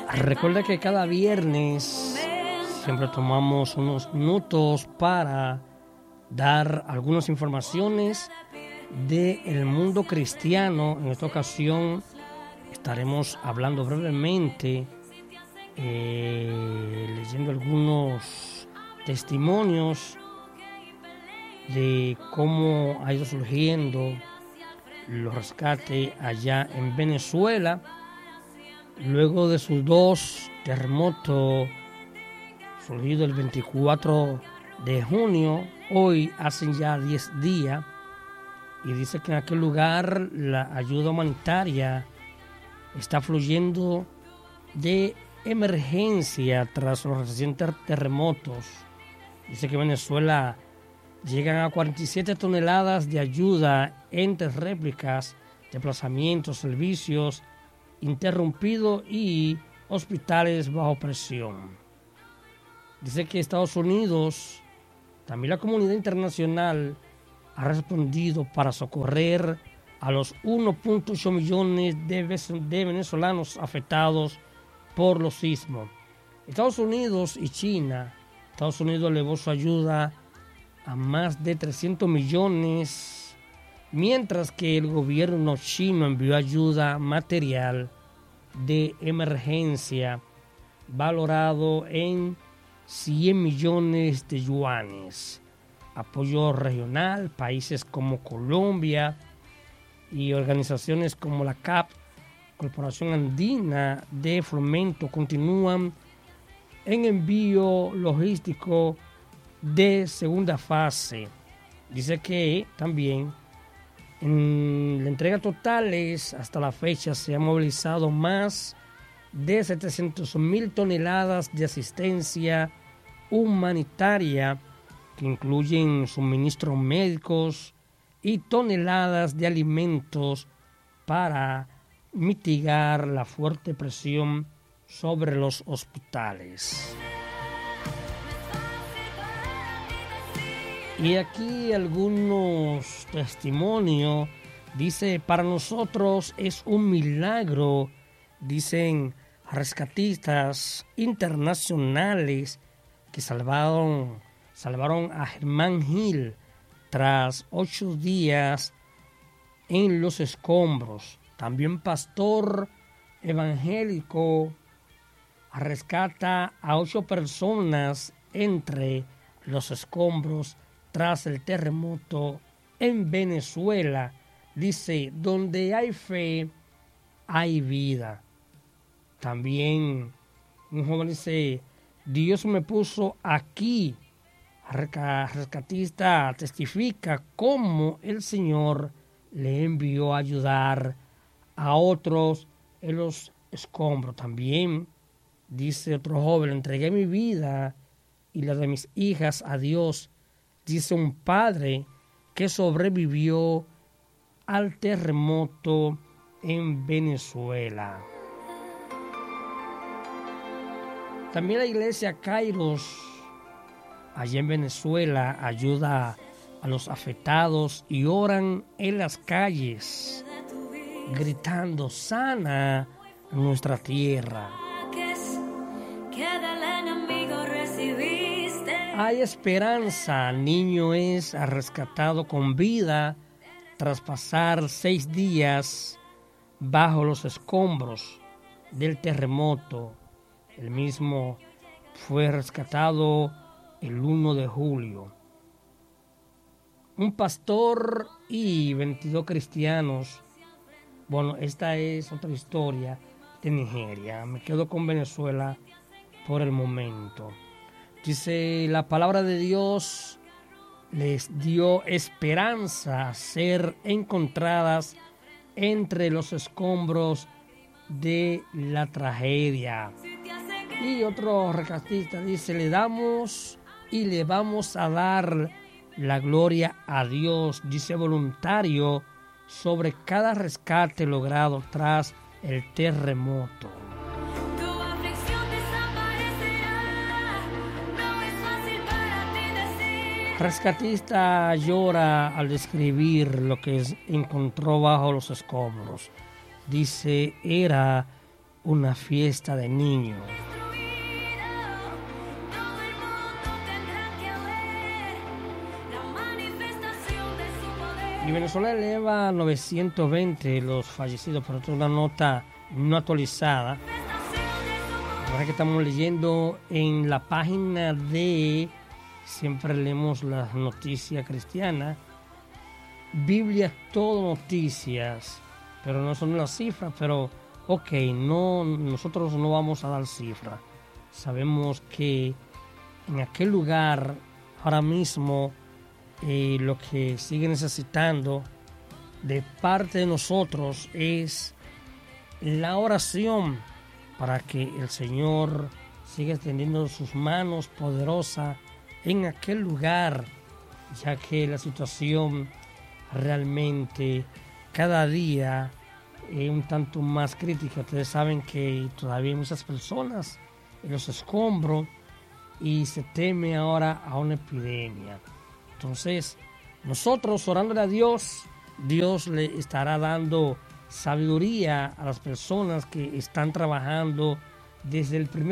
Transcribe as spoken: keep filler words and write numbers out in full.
Recuerda que cada viernes siempre tomamos unos minutos para dar algunas informaciones del mundo cristiano. En esta ocasión estaremos hablando brevemente, eh, leyendo algunos testimonios de cómo ha ido surgiendo los rescates allá en Venezuela, luego de sus dos terremotos surgidos el veinticuatro de junio. Hoy hacen ya diez días y dice que en aquel lugar la ayuda humanitaria está fluyendo de emergencia tras los recientes terremotos. Dice que Venezuela llegan a cuarenta y siete toneladas de ayuda entre réplicas, desplazamientos, servicios interrumpidos y hospitales bajo presión. Dice que Estados Unidos, también la comunidad internacional, ha respondido para socorrer a los uno punto ocho millones de venezolanos afectados por los sismos. Estados Unidos y China, Estados Unidos elevó su ayuda a más de trescientos millones, mientras que el gobierno chino envió ayuda material de emergencia valorado en cien millones de yuanes. Apoyo regional, países como Colombia y organizaciones como la C A P, Corporación Andina de Fomento, continúan en envío logístico de segunda fase. Dice que también en la entrega totales hasta la fecha se han movilizado más de setecientas mil toneladas de asistencia humanitaria, que incluyen suministros médicos y toneladas de alimentos para mitigar la fuerte presión sobre los hospitales. Y aquí algunos testimonios. Dice, para nosotros es un milagro, dicen rescatistas internacionales que salvaron, salvaron a Germán Gil tras ocho días en los escombros. También pastor evangélico rescata a ocho personas entre los escombros tras el terremoto en Venezuela. Dice, donde hay fe, hay vida. También un joven dice, Dios me puso aquí. Rescatista testifica cómo el Señor le envió a ayudar a otros en los escombros. También dice otro joven, entregué mi vida y la de mis hijas a Dios. Dice un padre que sobrevivió al terremoto en Venezuela. También la iglesia Kairos, allá en Venezuela, ayuda a los afectados y oran en las calles, gritando, sana nuestra tierra. Hay esperanza, niño es rescatado con vida tras pasar seis días bajo los escombros del terremoto. El mismo fue rescatado el primero de julio. Un pastor y veintidós cristianos. Bueno, esta es otra historia de Nigeria. Me quedo con Venezuela por el momento. Dice, la palabra de Dios les dio esperanza a ser encontradas entre los escombros de la tragedia. Y otro rescatista dice, le damos y le vamos a dar la gloria a Dios, dice voluntario, sobre cada rescate logrado tras el terremoto. Rescatista llora al describir lo que encontró bajo los escombros. Dice, era una fiesta de niños. Y Venezuela eleva a novecientos veinte los fallecidos, pero esto es una nota no actualizada. Ahora que estamos leyendo en la página de, siempre leemos las noticias cristianas, Biblia todo noticias, pero no son las cifras, pero ok, no, nosotros no vamos a dar cifras. Sabemos que en aquel lugar ahora mismo eh, lo que sigue necesitando de parte de nosotros es la oración para que el Señor siga extendiendo sus manos poderosas en aquel lugar, ya que la situación realmente cada día es un tanto más crítica. Ustedes saben que todavía hay muchas personas en los escombros y se teme ahora a una epidemia. Entonces, nosotros orándole a Dios, Dios le estará dando sabiduría a las personas que están trabajando desde el primer